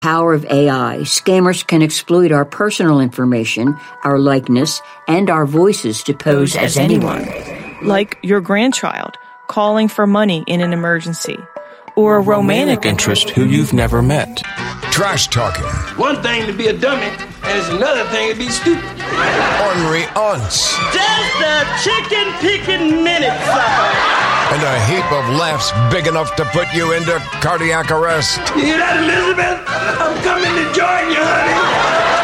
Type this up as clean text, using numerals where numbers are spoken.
Power of AI, scammers can exploit our personal information, our likeness, and our voices to pose as anyone. Like your grandchild calling for money in an emergency, or a romantic interest who you've never met. Trash talking. One thing to be a dummy, and it's another thing to be stupid. Ornery aunts. Just a chicken picking minute, sucker. And a heap of laughs big enough to put you into cardiac arrest. You hear that, Elizabeth? I'm coming to join you, honey.